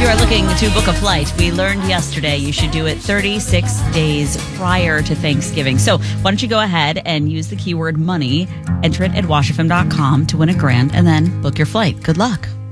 you are looking to book a flight, we learned yesterday you should do it 36 days prior to Thanksgiving. So why don't you go ahead and use the keyword money, enter it at washfm.com to win $1,000, and then book your flight. Good luck.